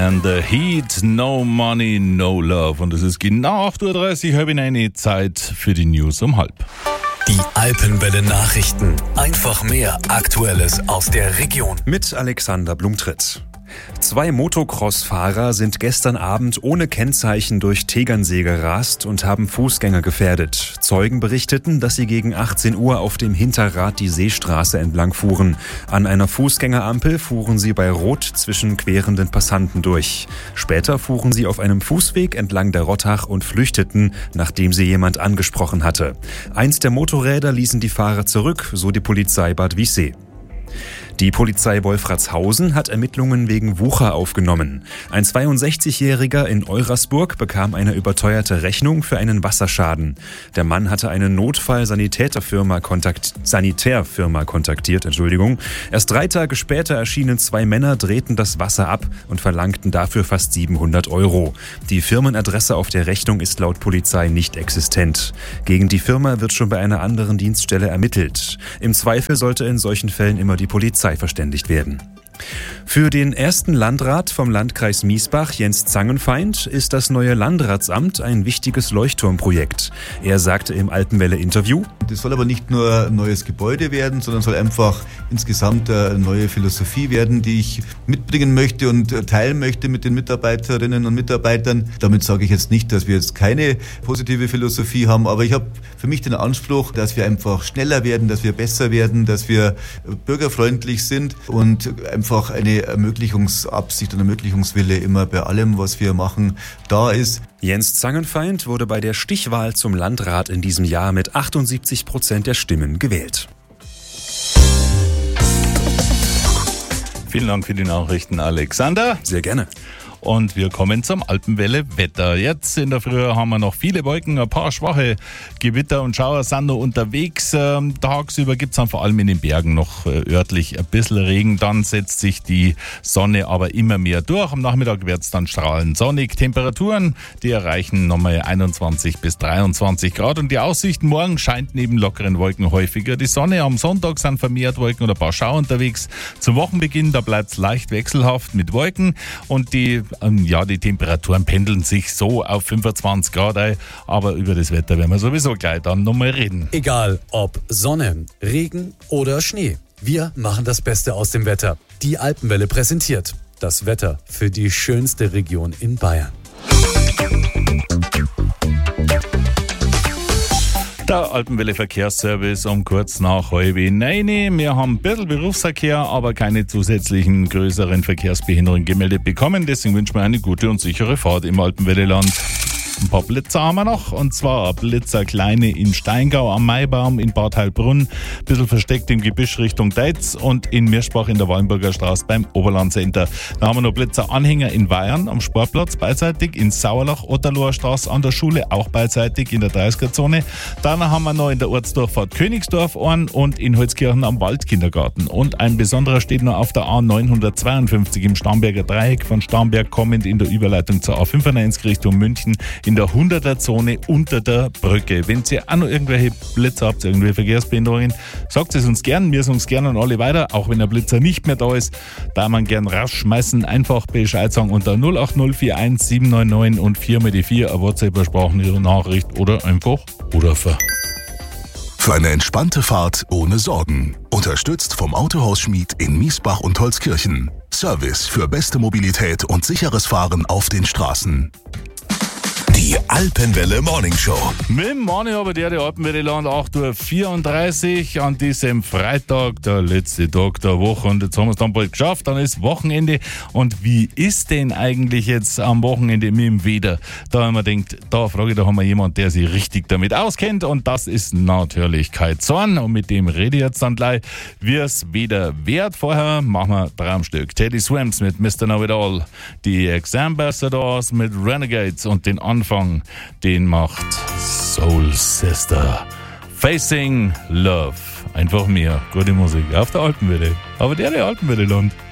and the Heat, No Money, No Love. Und es ist genau 8.30 Uhr, habe ich eine Zeit für die News um 12:30. Die Alpenwelle Nachrichten. Einfach mehr Aktuelles aus der Region. Mit Alexander Blumtritt. 2 Motocross-Fahrer sind gestern Abend ohne Kennzeichen durch Tegernsee gerast und haben Fußgänger gefährdet. Zeugen berichteten, dass sie gegen 18 Uhr auf dem Hinterrad die Seestraße entlang fuhren. An einer Fußgängerampel fuhren sie bei Rot zwischen querenden Passanten durch. Später fuhren sie auf einem Fußweg entlang der Rottach und flüchteten, nachdem sie jemand angesprochen hatte. Eins der Motorräder ließen die Fahrer zurück, so die Polizei Bad Wiessee. Die Polizei Wolfratshausen hat Ermittlungen wegen Wucher aufgenommen. Ein 62-Jähriger in Eurasburg bekam eine überteuerte Rechnung für einen Wasserschaden. Der Mann hatte eine Notfall-Sanitärfirma kontaktiert. Erst 3 Tage später erschienen 2 Männer, drehten das Wasser ab und verlangten dafür fast 700 €. Die Firmenadresse auf der Rechnung ist laut Polizei nicht existent. Gegen die Firma wird schon bei einer anderen Dienststelle ermittelt. Im Zweifel sollte in solchen Fällen immer die Polizei verständigt werden. Für den ersten Landrat vom Landkreis Miesbach, Jens Zangenfeind, ist das neue Landratsamt ein wichtiges Leuchtturmprojekt. Er sagte im Alpenwelle-Interview: Das soll aber nicht nur ein neues Gebäude werden, sondern soll einfach insgesamt eine neue Philosophie werden, die ich mitbringen möchte und teilen möchte mit den Mitarbeiterinnen und Mitarbeitern. Damit sage ich jetzt nicht, dass wir jetzt keine positive Philosophie haben, aber ich habe für mich den Anspruch, dass wir einfach schneller werden, dass wir besser werden, dass wir bürgerfreundlich sind und einfach eine Ermöglichungsabsicht und Ermöglichungswille immer bei allem, was wir machen, da ist. Jens Zangenfeind wurde bei der Stichwahl zum Landrat in diesem Jahr mit 78% der Stimmen gewählt. Vielen Dank für die Nachrichten, Alexander. Sehr gerne. Und wir kommen zum Alpenwelle-Wetter. Jetzt in der Früh haben wir noch viele Wolken, ein paar schwache Gewitter und Schauer sind noch unterwegs. Tagsüber gibt es dann vor allem in den Bergen noch örtlich ein bisschen Regen. Dann setzt sich die Sonne aber immer mehr durch. Am Nachmittag wird es dann strahlend sonnig. Temperaturen, die erreichen nochmal 21 bis 23 Grad. Und die Aussichten: morgen scheint neben lockeren Wolken häufiger die Sonne. Am Sonntag sind vermehrt Wolken oder ein paar Schauer unterwegs. Zum Wochenbeginn, da bleibt es leicht wechselhaft mit Wolken und die Temperaturen pendeln sich so auf 25 Grad ein, aber über das Wetter werden wir sowieso gleich dann nochmal reden. Egal ob Sonne, Regen oder Schnee, wir machen das Beste aus dem Wetter. Die Alpenwelle präsentiert das Wetter für die schönste Region in Bayern. Der Alpenwelle Verkehrsservice um kurz nach 8:30. Wir haben ein bisschen Berufsverkehr, aber keine zusätzlichen größeren Verkehrsbehinderungen gemeldet bekommen. Deswegen wünschen wir eine gute und sichere Fahrt im Alpenwelleland. Ein paar Blitzer haben wir noch, und zwar Blitzer kleine in Steingau am Maibaum, in Bad Heilbrunn, ein bisschen versteckt im Gebüsch Richtung Deitz und in Mirschbach in der Wallenburger Straße beim Oberlandcenter. Da haben wir noch Blitzer-Anhänger in Weyern am Sportplatz beidseitig, in Sauerlach, Otterloher Straße an der Schule auch beidseitig in der 30er-Zone. Dann haben wir noch in der Ortsdurchfahrt Königsdorf einen und in Holzkirchen am Waldkindergarten. Und ein besonderer steht noch auf der A952 im Starnberger Dreieck, von Starnberg kommend in der Überleitung zur A95 Richtung München, in der 100er-Zone unter der Brücke. Wenn ihr auch noch irgendwelche Blitzer habt, irgendwelche Verkehrsbehinderungen, sagt es uns gern. Wir sagen es gerne an alle weiter, auch wenn der Blitzer nicht mehr da ist. Da man gern rausschmeißen, einfach Bescheid sagen unter 08041 799 und 4x4 eine WhatsApp-Sprachnachricht oder einfach rufen. Für eine entspannte Fahrt ohne Sorgen. Unterstützt vom Autohaus Schmid in Miesbach und Holzkirchen. Service für beste Mobilität und sicheres Fahren auf den Straßen. Die Alpenwelle Morning Show. Mit dem Morning aber der Alpenwelle-Land 8:34 Uhr an diesem Freitag, der letzte Tag der Woche. Und jetzt haben wir es dann bald geschafft, dann ist Wochenende. Und wie ist denn eigentlich jetzt am Wochenende mit dem Wetter? Da haben wir gedacht, da haben wir jemanden, der sich richtig damit auskennt. Und das ist natürlich Kai Zorn. Und mit dem rede ich jetzt dann gleich, wie es wieder wird. Vorher machen wir 3 am Stück. Teddy Swims mit Mr. Know It All, die Ex-Ambassadors mit Renegades und den Anfang, den macht Soul Sister. Facing Love. Einfach mehr gute Musik auf der Alpenwelle. Aber der Alpenwelle-Land.